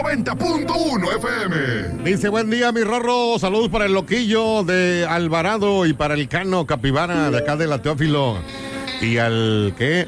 90.1 FM. Dice, buen día, mi Rorro. Saludos para el Loquillo de Alvarado y para el Cano Capibara de acá de la Teófilo. Y al, ¿qué?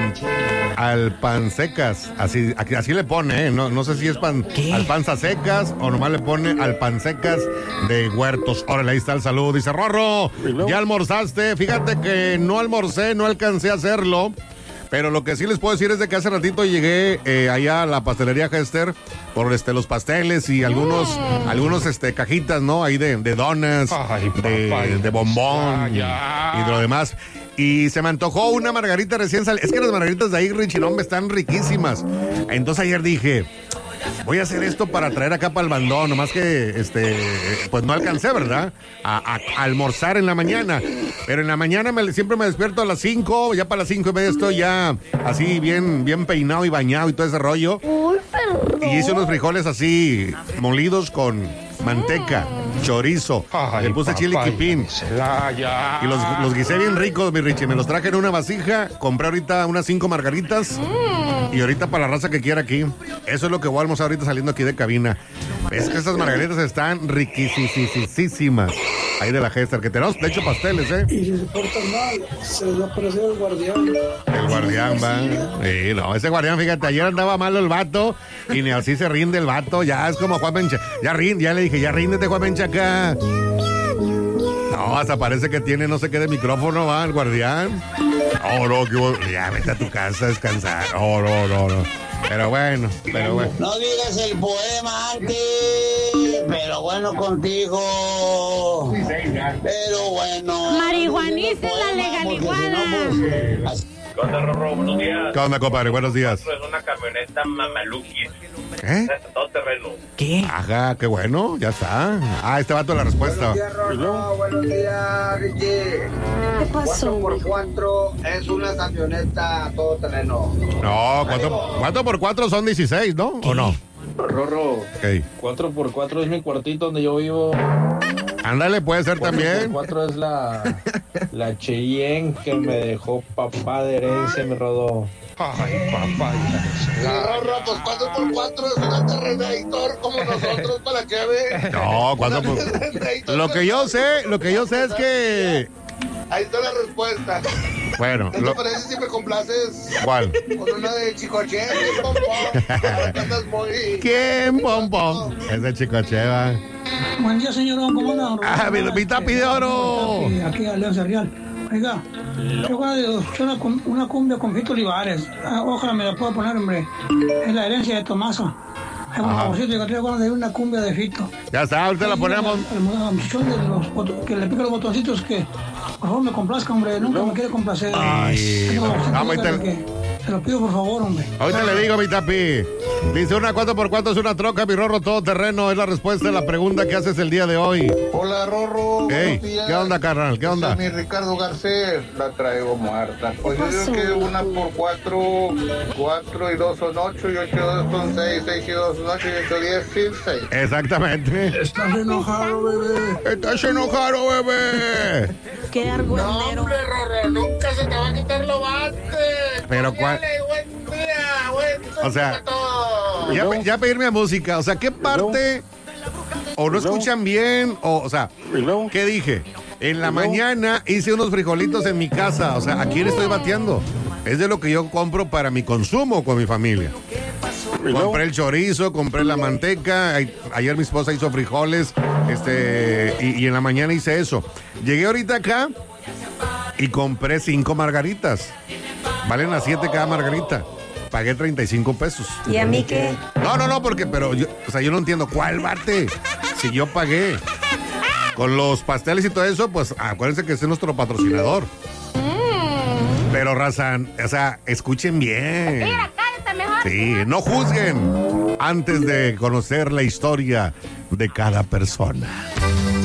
Al Pansecas. Así le pone, ¿eh? No sé si es al Panza Secas o nomás le pone al Pansecas de Huertos. Órale, ahí está el saludo. Dice, Rorro, ¿ya almorzaste? Fíjate que no almorcé, no alcancé a hacerlo. Pero lo que sí les puedo decir es de que hace ratito llegué allá a la pastelería Hester por los pasteles y algunos cajitas, ¿no? Ahí de donas, de bombón y de lo demás. Y se me antojó una margarita recién salida. Es que las margaritas de ahí, Richilombe, están riquísimas. Entonces ayer dije, voy a hacer esto para traer acá para el bandón, nomás que, pues no alcancé, ¿verdad? A almorzar en la mañana. Pero en la mañana siempre me despierto a las 5, ya para las 5:30 estoy ya así bien peinado y bañado y todo ese rollo. Y hice unos frijoles así, molidos con manteca, chorizo, le puse chile quipín. Y los guisé bien ricos, mi Richie. Me los traje en una vasija, compré ahorita unas 5 margaritas. Y ahorita para la raza que quiera aquí. Eso es lo que voy a almorzar ahorita saliendo aquí de cabina. Es que estas margaritas están riquísimas. Ahí de la Hester, que tenemos de hecho pasteles, ¿eh? Y si se portan mal, se les va a aparecer el guardián. El guardián va. Sí, no, ese guardián, fíjate, ayer andaba malo el vato y ni así se rinde el vato. Ya es como Juan Mencha. Ya le dije, ya ríndete, Juan Mencha, acá. No, hasta parece que tiene no sé qué de micrófono, va, el guardián. Oh, no, ya vete a tu casa a descansar. Oh, no. Pero bueno. No digas el poema antes, pero bueno contigo. Pero bueno. Marihuaniza la legaliguada. ¿Qué onda, Rorro? Buenos días. ¿Qué onda, compadre? Buenos días. Es una camioneta Mamaluki. ¿Eh? Todo terreno. ¿Qué? Ajá, qué bueno, ya está. Este vato la respuesta. Buenos días, Rorro. Buenos días, Richie. ¿Qué pasó? 4x4 es una camioneta todo terreno. No, 4x4 son 16, ¿no? ¿O no? Rorro, Okay. 4x4 es mi cuartito donde yo vivo. Ándale, puede ser también. 4x4 es la Cheyenne que me dejó papá de herencia, mi Rodo. Ay, papá. Rorro, pues 4x4 es una Terrenator como nosotros, para que vean. No, 4x4. Lo que yo sé es que... Ahí está la respuesta. Bueno. ¿Qué te parece si me complaces? ¿Cuál? Con una de Chicoche, pompón. ¿Quién, pompón? Es de Chicoche, va. Buen día, señor. ¿Cómo anda? Mi tapi de oro. Aquí Alianza Real. Oiga, yo voy a escuchar una cumbia con Fito Olivares. Ojalá me la pueda poner, hombre. Es la herencia de Tomaso. Es un favorcito, yo tengo ganas de una cumbia de Fito. Ya está, ahorita la ponemos. La muchachón de que le pica los botoncitos, que por favor me complazca, hombre. Nunca me quiere complacer. Vamos, se lo pido, por favor, hombre. Ahorita le digo, mi tapi. Dice, una 4x4 es una troca, mi Rorro, todo terreno. Es la respuesta a la pregunta que haces el día de hoy. Hola, Rorro. Hey, ¿qué onda, carnal? ¿Qué onda? Mi Ricardo Garcés, la traigo muerta. Pues yo digo que una por 4 y 2 son 8, y 8 y 2 son 6, 6 y 2 son 8, y 8 y 10 son 6. Exactamente. Estás enojado, bebé. Estás enojado, bebé. Qué argüendero. No, hombre, Rorro, nunca se te va a quitar lo bate. Pero cuál... Buen día, buen... O sea, ya pedirme a música. O sea, ¿qué parte o no escuchan bien? O sea, ¿qué dije? En la mañana hice unos frijolitos en mi casa. O sea, ¿a quién estoy bateando? Es de lo que yo compro para mi consumo con mi familia. Compré el chorizo, compré la manteca. Ayer mi esposa hizo frijoles. Y en la mañana hice eso. Llegué ahorita acá y compré 5 margaritas. Valen a 7 cada margarita. Pagué 35 pesos. ¿Y a mí qué? No, pero yo no entiendo. ¿Cuál bate? Si yo pagué. Con los pasteles y todo eso, pues acuérdense que es nuestro patrocinador. Pero, raza, o sea, escuchen bien. Mira, cállate mejor. Sí, no juzguen antes de conocer la historia de cada persona.